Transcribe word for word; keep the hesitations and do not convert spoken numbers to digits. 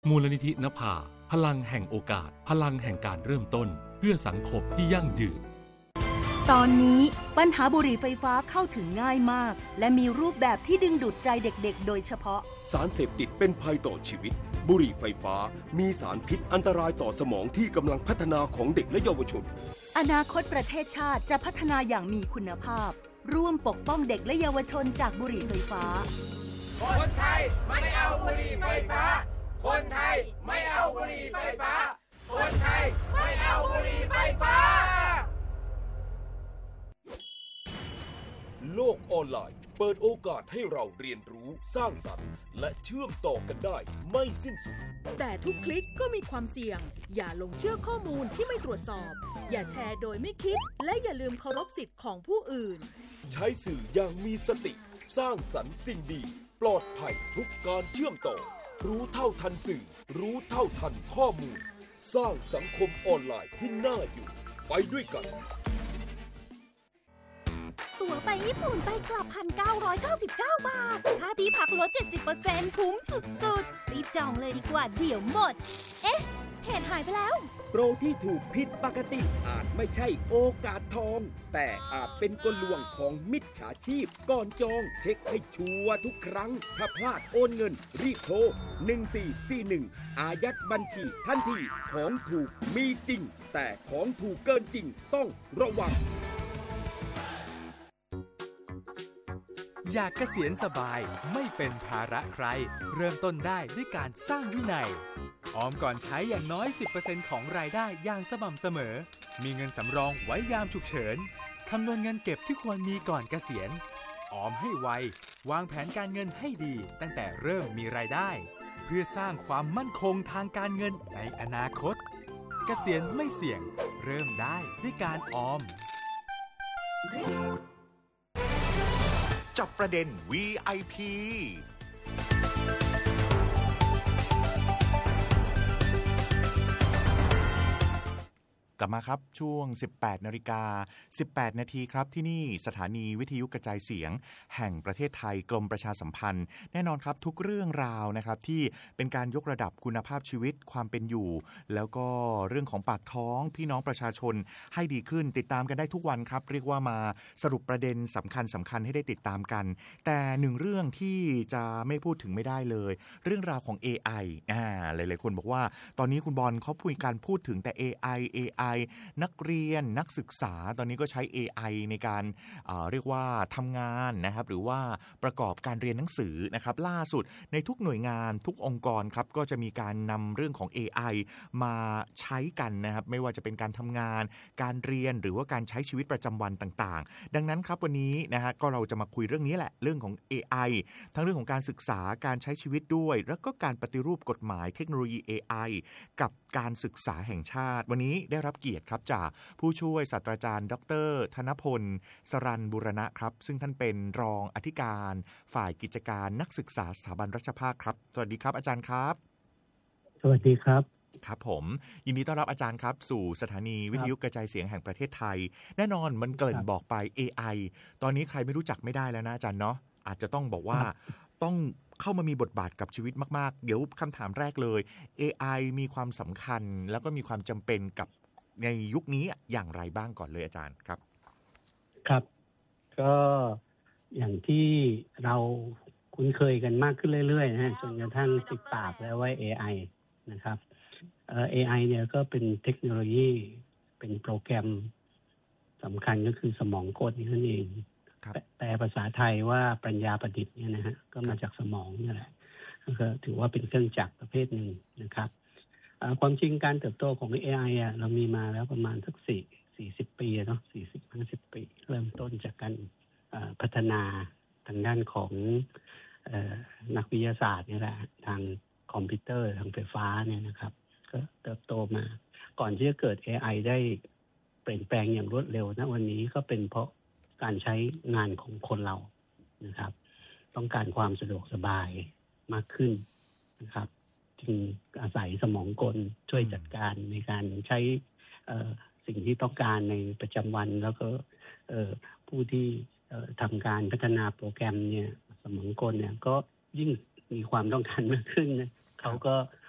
มูลนิธินภาพลังแห่งโอกาสพลังแห่งการเริ่มต้นเพื่อสังคมที่ยั่งยืนตอนนี้ปัญหาบุหรี่ไฟฟ้าเข้าถึงง่ายมากและมีรูปแบบที่ดึงดูดใจเด็กๆโดยเฉพาะสารเสพติดเป็นภัยต่อชีวิตบุหรี่ไฟฟ้ามีสารพิษอันตรายต่อสมองที่กำลังพัฒนาของเด็กและเยาวชนอนาคตประเทศชาติจะพัฒนาอย่างมีคุณภาพร่วมปกป้องเด็กและเยาวชนจากบุหรี่ไฟฟ้าคนไทยไม่เอาบุหรี่ไฟฟ้าคนไทยไม่เอาบุหรี่ไฟฟ้าคนไทยไม่เอาบุหรี่ไฟฟ้าโลกออนไลน์เปิดโอกาสให้เราเรียนรู้สร้างสรรค์และเชื่อมต่อกันได้ไม่สิ้นสุดแต่ทุกคลิกก็มีความเสี่ยงอย่าลงเชื่อข้อมูลที่ไม่ตรวจสอบอย่าแชร์โดยไม่คิดและอย่าลืมเคารพสิทธิ์ของผู้อื่นใช้สื่ออย่างมีสติสร้างสรรค์สิ่งดีปลอดภัยทุกการเชื่อมต่อรู้เท่าทันสื่อรู้เท่าทันข้อมูลสร้างสังคมออนไลน์ที่น่าอยู่ไปด้วยกันตั๋วไปญี่ปุ่นไปกลับ หนึ่งพันเก้าร้อยเก้าสิบเก้า บาทค่าที่พักลด เจ็ดสิบเปอร์เซ็นต์ คุ้มสุดๆรีบจองเลยดีกว่าเดี๋ยวหมดเอ๊ะเพจหายไปแล้วโปรที่ถูกผิดปกติอาจไม่ใช่โอกาสทองแต่อาจเป็นกลลวงของมิจฉาชีพก่อนจองเช็คให้ชัวร์ทุกครั้งถ้าพลาดโอนเงินรีบโทรหนึ่งสี่สี่หนึ่งอายัดบัญชีทันทีของถูกมีจริงแต่ของถูกเกินจริงต้องระวังอยากเกษียณสบายไม่เป็นภาระใครเริ่มต้นได้ด้วยการสร้างวินัยออมก่อนใช้อย่างน้อย สิบเปอร์เซ็นต์ ของรายได้อย่างสม่ำเสมอมีเงินสำรองไว้ยามฉุกเฉินคำนวณเงินเก็บที่ควรมีก่อนเกษียณออมให้ไววางแผนการเงินให้ดีตั้งแต่เริ่มมีรายได้เพื่อสร้างความมั่นคงทางการเงินในอนาคตเกษียณไม่เสี่ยงเริ่มได้ด้วยการออมจับประเด็น วี ไอ พี กลับมาครับช่วง สิบแปดนาฬิกาสิบแปดนาทีครับที่นี่สถานีวิทยุกระจายเสียงแห่งประเทศไทยกรมประชาสัมพันธ์แน่นอนครับทุกเรื่องราวนะครับที่เป็นการยกระดับคุณภาพชีวิตความเป็นอยู่แล้วก็เรื่องของปากท้องพี่น้องประชาชนให้ดีขึ้นติดตามกันได้ทุกวันครับเรียกว่ามาสรุปประเด็นสำคัญสำคัญให้ได้ติดตามกันแต่หนึ่งเรื่องที่จะไม่พูดถึงไม่ได้เลยเรื่องราวของ เอ ไอ อ่าหลายๆคนบอกว่าตอนนี้คุณบอลเขาพูดการพูดถึงแต่ เอ ไอ เอ ไอนักเรียนนักศึกษาตอนนี้ก็ใช้ เอ ไอ ในการเอ่อเรียกว่าทำงานนะครับหรือว่าประกอบการเรียนหนังสือนะครับล่าสุดในทุกหน่วยงานทุกองค์กรครับก็จะมีการนำเรื่องของ เอ ไอ มาใช้กันนะครับไม่ว่าจะเป็นการทำงานการเรียนหรือว่าการใช้ชีวิตประจำวันต่างๆดังนั้นครับวันนี้นะฮะก็เราจะมาคุยเรื่องนี้แหละเรื่องของ เอ ไอ ทั้งเรื่องของการศึกษาการใช้ชีวิตด้วยแล้วก็การปฏิรูปกฎหมายเทคโนโลยี เอ ไอ กับการศึกษาแห่งชาติวันนี้ได้รับเกียรติครับจากผู้ช่วยศาสตราจารย์ดร.ธนพลสรัญบุรณะครับซึ่งท่านเป็นรองอธิการฝ่ายกิจการนักศึกษาสถาบันรัชภาคครับสวัสดีครับอาจารย์ครับสวัสดีครับครับผมยินดีต้อนรับอาจารย์ครับสู่สถานีวิทยุกระจายเสียงแห่งประเทศไทยแน่นอนมันเกริ่นบอกไป เอ ไอ ตอนนี้ใครไม่รู้จักไม่ได้แล้วนะอาจารย์เนาะอาจจะต้องบอกว่าต้องเข้ามามีบทบาทกับชีวิตมากๆเดี๋ยวคำถามแรกเลย เอ ไอ มีความสำคัญแล้วก็มีความจำเป็นกับในยุคนี้อย่างไรบ้างก่อนเลยอาจารย์ครับครับก็อย่างที่เราคุ้นเคยกันมากขึ้นเรื่อยๆนะฮะจนกระทั่งติดปากแล้วว่า เอ ไอ นะครับเอ่อ เอ ไอ เนี่ยก็เป็นเทคโนโลยีเป็นโปรแกรมสำคัญก็คือสมองกลนั่นเองแปลภาษาไทยว่าปัญญาประดิษฐ์เนี่ยนะฮะก็มาจากสมองนี่แหละก็ถือว่าเป็นเครื่องจักรประเภทหนึ่งนะครับความจริงการเติบโตของ เอ ไอ อ่ะเรามีมาแล้วประมาณสักสี่สี่สิบปีเนาะสี่สิบห้าสิบปีเริ่มต้นจากการพัฒนาทางด้านของนักวิทยาศาสตร์นี่แหละทางคอมพิวเตอร์ทางไฟฟ้าเนี่ยนะครับก็เติบโตมาก่อนที่จะเกิด เอ ไอ ได้เปลี่ยนแปลงอย่างรวดเร็วนะวันนี้ก็เป็นเพราะการใช้งานของคนเรานะครับต้องการความสะดวกสบายมากขึ้นนะครับจึงอาศัยสมองกลช่วยจัดการในการใช้สิ่งที่ต้องการในประจำวันแล้วก็ผู้ที่ทำการพัฒนาโปรแกรมเนี่ยสมองกลเนี่ยก็ยิ่งมีความต้องการมากขึ้นนะเขาก็